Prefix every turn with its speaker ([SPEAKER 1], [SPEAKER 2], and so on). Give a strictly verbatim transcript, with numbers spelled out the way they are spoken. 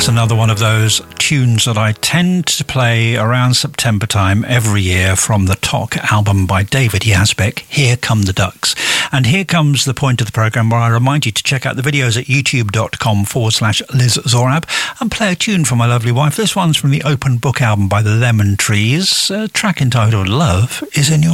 [SPEAKER 1] That's another one of those tunes that I tend to play around September time every year from the T O C album by David Yazbek, Here Come the Ducks. And here comes the point of the programme where I remind you to check out the videos at youtube.com forward slash Liz Zorab and play a tune for my lovely wife. This one's from the Open Book album by the Lemon Trees. A track entitled Love Is In Your